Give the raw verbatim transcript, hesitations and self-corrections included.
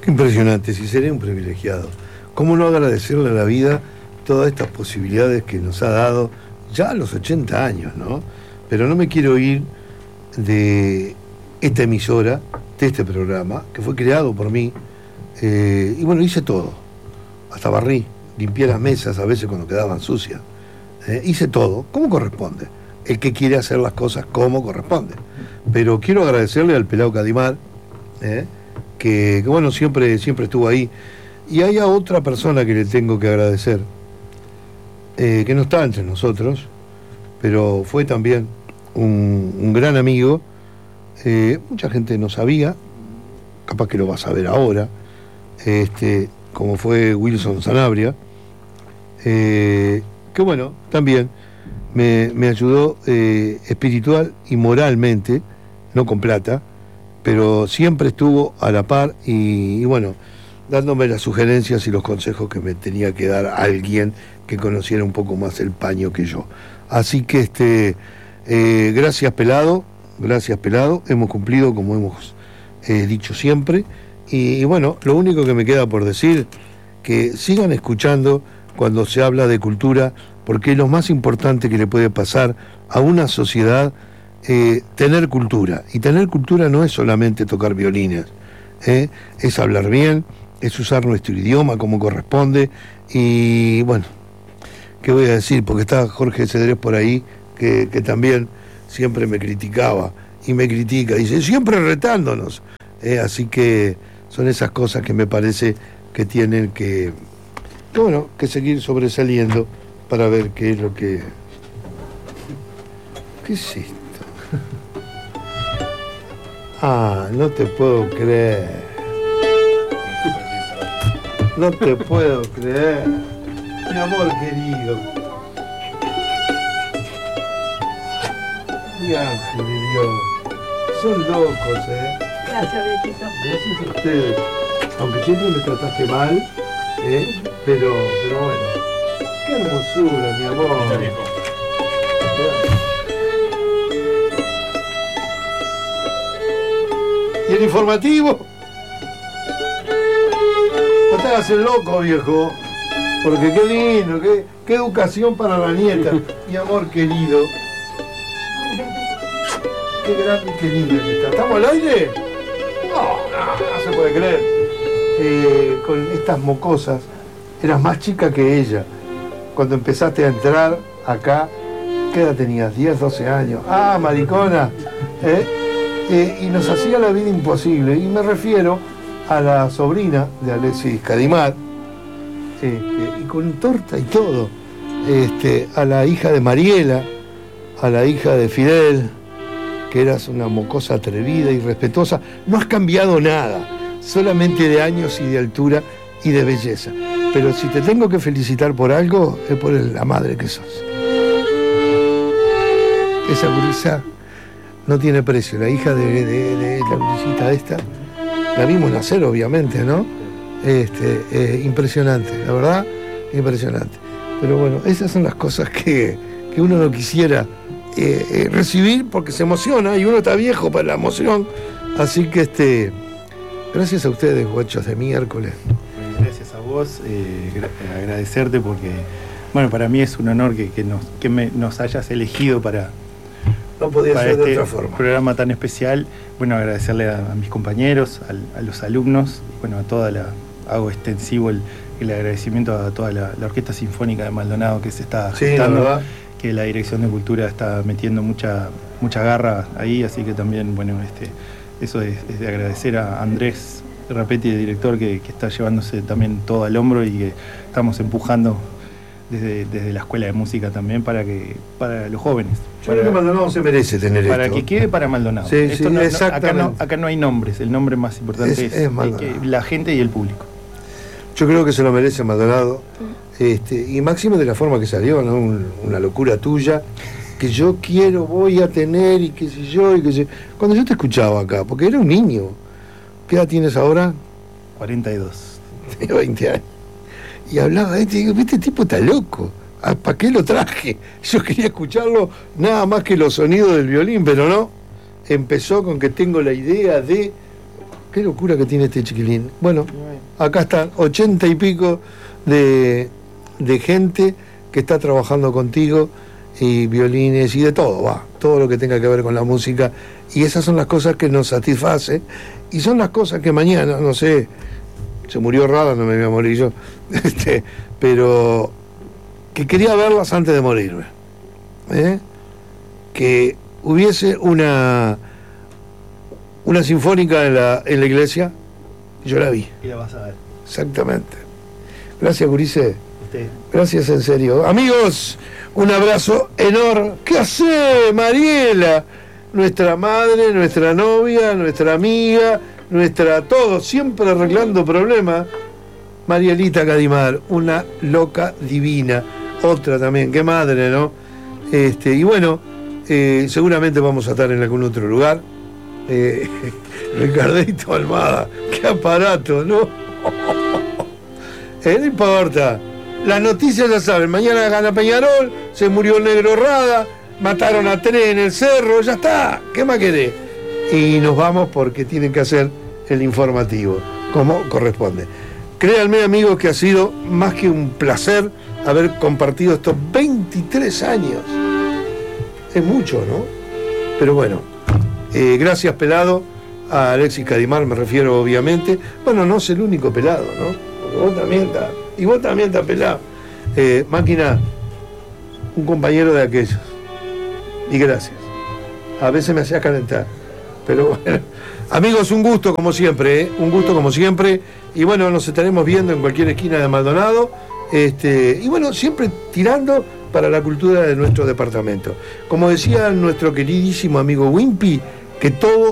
Qué impresionante, si seré un privilegiado. ¿Cómo no agradecerle a la vida todas estas posibilidades que nos ha dado ya a los ochenta años, ¿no? Pero no me quiero ir de esta emisora, de este programa, que fue creado por mí, eh, y bueno, hice todo. Hasta barrí, limpié las mesas a veces cuando quedaban sucias. Eh, hice todo, como corresponde. El que quiere hacer las cosas como corresponde. Pero quiero agradecerle al pelado Cadimar, eh, que, que bueno, siempre, siempre estuvo ahí. Y hay a otra persona que le tengo que agradecer, eh, que no está entre nosotros, pero fue también un, un gran amigo. Eh, mucha gente no sabía, capaz que lo va a saber ahora, este, como fue Wilson Sanabria, eh, que bueno, también me, me ayudó eh, espiritual y moralmente, no con plata, pero siempre estuvo a la par y, y bueno, dándome las sugerencias y los consejos que me tenía que dar alguien que conociera un poco más el paño que yo. Así que este eh, gracias pelado, gracias pelado, hemos cumplido como hemos eh, dicho siempre, y, y bueno, lo único que me queda por decir, que sigan escuchando cuando se habla de cultura, porque es lo más importante que le puede pasar a una sociedad, eh, tener cultura, y tener cultura no es solamente tocar violines, eh, es hablar bien, es usar nuestro idioma como corresponde, y bueno, ¿qué voy a decir? Porque está Jorge Cedrés por ahí, que, que también siempre me criticaba, y me critica, dice, siempre retándonos, eh, así que son esas cosas que me parece que tienen que, bueno, que seguir sobresaliendo para ver qué es lo que... ¿Qué es esto? Ah, no te puedo creer. No te puedo creer. Mi amor querido. Mi ángel de Dios. Son locos, ¿eh? Gracias, viejito. Gracias a ustedes. Aunque siempre me trataste mal, ¿eh? Pero, pero bueno. Qué hermosura, mi amor. ¿Y el informativo? No te hagas el loco, viejo. Porque qué lindo, qué, qué educación para la nieta. Mi amor querido. Qué grande y qué linda que está. ¿Estamos al aire? No, no, no se puede creer. Eh, con estas mocosas, eras más chica que ella. Cuando empezaste a entrar acá, ¿qué edad tenías? diez, doce años. Ah, maricona. ¿Eh? Eh, y nos hacía la vida imposible. Y me refiero a la sobrina de Alexis Cadimar, este, y con torta y todo, este, a la hija de Mariela, a la hija de Fidel, que eras una mocosa atrevida y respetuosa. No has cambiado nada, solamente de años y de altura y de belleza. Pero si te tengo que felicitar por algo, es por la madre que sos. Esa gurisa no tiene precio. La hija de, de, de la gurisita esta, la vimos nacer, obviamente, ¿no? Este, eh, impresionante, la verdad, impresionante. Pero bueno, esas son las cosas que, que uno no quisiera eh, eh, recibir porque se emociona y uno está viejo para la emoción. Así que este, gracias a ustedes, guachos de miércoles. Gracias a vos, eh, agradecerte porque, bueno, para mí es un honor que, que, nos, que me, nos hayas elegido para, no podía para ser este de otra forma. Programa tan especial. Bueno, agradecerle a, a mis compañeros, a, a los alumnos, bueno, a toda la, hago extensivo el, el agradecimiento a toda la, la Orquesta Sinfónica de Maldonado que se está sí, gestando, la que la Dirección de Cultura está metiendo mucha, mucha garra ahí, así que también, bueno, este, eso es, es de agradecer a Andrés Rapetti, el director, que, que está llevándose también todo al hombro y que estamos empujando desde, desde la Escuela de Música también para que para los jóvenes. Yo para, creo que Maldonado se merece tener para esto. que quede para Maldonado. Sí, esto sí, no, exactamente. No, acá, no, acá no hay nombres, el nombre más importante es, es, es es que la gente y el público. Yo creo que se lo merece Maldonado, este, y máximo de la forma que salió, ¿no? Un, una locura tuya, que yo quiero, voy a tener, y qué sé yo, y qué sé. Cuando yo te escuchaba acá, porque era un niño, ¿qué edad tienes ahora? cuarenta y dos. Tengo veinte años. Y hablaba de este, y digo, este tipo está loco. ¿Para qué lo traje? Yo quería escucharlo nada más que los sonidos del violín, pero no. Empezó con que tengo la idea de... qué locura que tiene este chiquilín. Bueno, acá están ochenta y pico de, de gente que está trabajando contigo, y violines y de todo, va, todo lo que tenga que ver con la música, y esas son las cosas que nos satisfacen, y son las cosas que mañana, no sé, se murió Rada, no me voy a morir yo, este, pero que quería verlas antes de morirme, ¿eh? Que hubiese una una sinfónica en la, en la iglesia, yo la vi. Y la vas a ver. Exactamente. Gracias, Gurice. Usted. Gracias, en serio. Amigos, un abrazo enorme. ¿Qué hace, Mariela? Nuestra madre, nuestra novia, nuestra amiga, nuestra todo, siempre arreglando problemas. Marielita Cadimar, una loca divina. Otra también, qué madre, ¿no? Este, y bueno, eh, seguramente vamos a estar en algún otro lugar. Eh, Ricardito Almada, qué aparato, ¿no? Eh, no importa. Las noticias ya saben, mañana gana Peñarol, se murió el negro Rada, mataron a tres en el cerro, ya está, ¿qué más querés? Y nos vamos porque tienen que hacer el informativo, como corresponde. Créanme, amigos, que ha sido más que un placer haber compartido estos veintitrés años. Es mucho, ¿no? Pero bueno, eh, gracias, pelado, a Alexis Cadimar me refiero, obviamente. Bueno, no es el único pelado, ¿no? Porque vos también estás, y vos también estás pelado. Eh, máquina, un compañero de aquellos. Y gracias. A veces me hacías calentar. Pero bueno, amigos, un gusto como siempre, ¿eh? Un gusto como siempre. Y bueno, nos estaremos viendo en cualquier esquina de Maldonado. Este, y bueno, siempre tirando para la cultura de nuestro departamento. Como decía nuestro queridísimo amigo Wimpy, que todo